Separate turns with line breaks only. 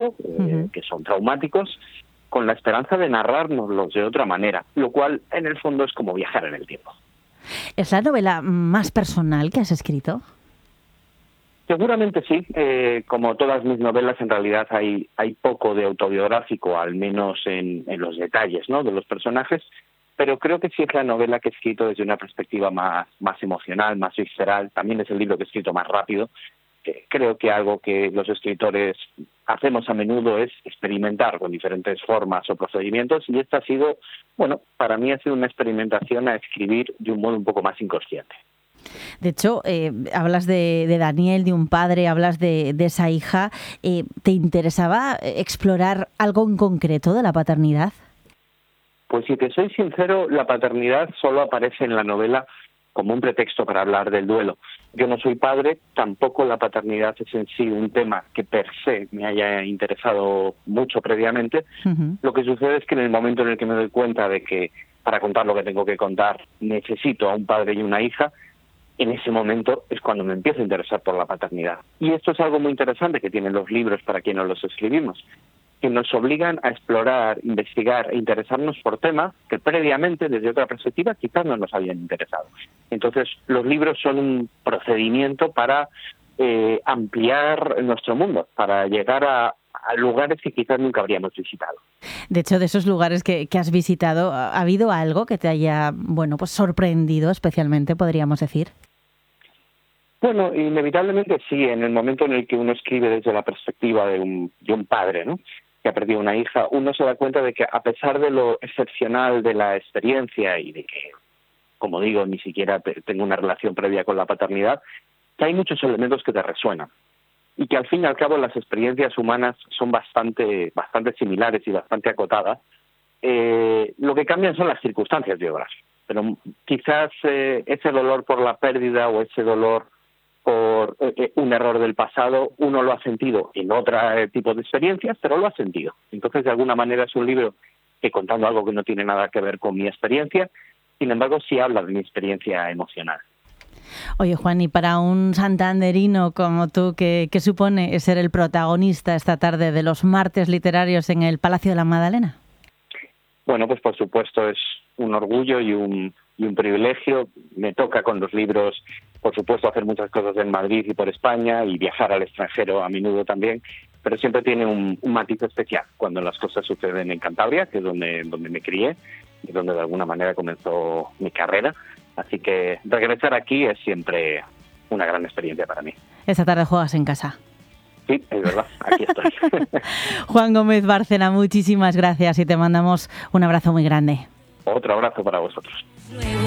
pasado, que son traumáticos, con la esperanza de narrárnoslos de otra manera, lo cual en el fondo es como viajar en el tiempo.
¿Es la novela más personal que has escrito?
Seguramente sí. Como todas mis novelas, en realidad hay poco de autobiográfico, al menos en los detalles, ¿no?, de los personajes, pero creo que sí es la novela que he escrito desde una perspectiva más emocional, más visceral. También es el libro que he escrito más rápido. Creo que algo que los escritores hacemos a menudo es experimentar con diferentes formas o procedimientos, y esta ha sido, para mí ha sido una experimentación a escribir de un modo un poco más inconsciente.
De hecho, hablas de Daniel, de un padre, hablas de esa hija. ¿Te interesaba explorar algo en concreto de la paternidad?
Pues si te soy sincero, la paternidad solo aparece en la novela como un pretexto para hablar del duelo. Yo no soy padre, tampoco la paternidad es en sí un tema que per se me haya interesado mucho previamente. Lo que sucede es que en el momento en el que me doy cuenta de que para contar lo que tengo que contar necesito a un padre y una hija, en ese momento es cuando me empiezo a interesar por la paternidad. Y esto es algo muy interesante que tienen los libros para quienes los escribimos, que nos obligan a explorar, investigar e interesarnos por temas que previamente, desde otra perspectiva, quizás no nos habían interesado. Entonces, los libros son un procedimiento para ampliar nuestro mundo, para llegar a lugares que quizás nunca habríamos visitado.
De hecho, de esos lugares que has visitado, ¿ha habido algo que te haya, pues sorprendido especialmente, podríamos decir?
Bueno, inevitablemente sí. En el momento en el que uno escribe desde la perspectiva de un padre, ¿no?, que ha perdido una hija, uno se da cuenta de que, a pesar de lo excepcional de la experiencia y de que, como digo, ni siquiera tengo una relación previa con la paternidad, que hay muchos elementos que te resuenan y que al fin y al cabo las experiencias humanas son bastante similares y bastante acotadas. Lo que cambian son las circunstancias biográficas, pero quizás ese dolor por la pérdida o ese dolor por un error del pasado, uno lo ha sentido en otro tipo de experiencias, pero lo ha sentido. Entonces, de alguna manera es un libro que, contando algo que no tiene nada que ver con mi experiencia, sin embargo, sí habla de mi experiencia emocional.
Oye, Juan, y para un santanderino como tú, ¿qué supone ser el protagonista esta tarde de los martes literarios en el Palacio de la Madalena?
Bueno, pues por supuesto es un orgullo y un privilegio. Me toca con los libros, por supuesto, hacer muchas cosas en Madrid y por España, y viajar al extranjero a menudo también, pero siempre tiene un matiz especial cuando las cosas suceden en Cantabria, que es donde me crié y donde de alguna manera comenzó mi carrera. Así que regresar aquí es siempre una gran experiencia para mí.
Esta tarde juegas en casa.
Sí, es verdad, aquí estoy.
Juan Gómez Bárcena, muchísimas gracias y te mandamos un abrazo muy grande.
Otro abrazo para vosotros.